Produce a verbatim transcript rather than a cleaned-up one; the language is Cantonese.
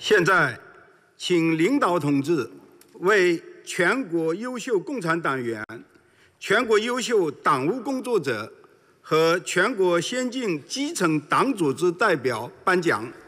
现在，请领导同志为全国优秀共产党员、全国优秀党务工作者和全国先进基层党组织代表颁奖。